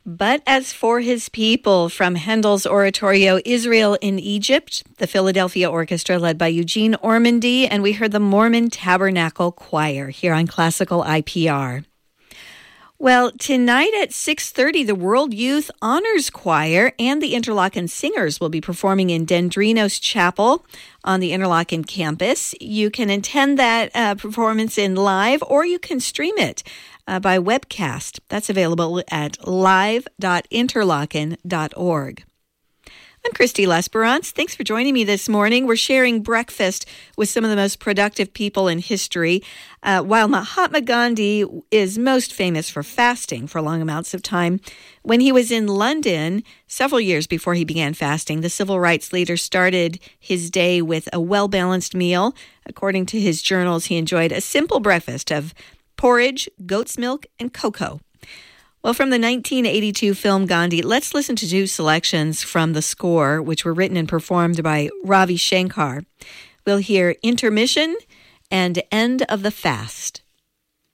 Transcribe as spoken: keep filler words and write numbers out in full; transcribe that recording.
But as for his people, from Handel's oratorio Israel in Egypt, the Philadelphia Orchestra led by Eugene Ormandy, and we heard the Mormon Tabernacle Choir here on Classical I P R. Well, tonight at six thirty, the World Youth Honors Choir and the Interlochen Singers will be performing in Dendrinos Chapel on the Interlochen campus. You can attend that uh, performance in live, or you can stream it uh, by webcast. That's available at live dot interlochen dot org. I'm Christy Lesperance. Thanks for joining me this morning. We're sharing breakfast with some of the most productive people in history. Uh, while Mahatma Gandhi is most famous for fasting for long amounts of time, when he was in London several years before he began fasting, the civil rights leader started his day with a well-balanced meal. According to his journals, he enjoyed a simple breakfast of porridge, goat's milk, and cocoa. Well, from the nineteen eighty-two film Gandhi, let's listen to two selections from the score, which were written and performed by Ravi Shankar. We'll hear Intermission and End of the Fast.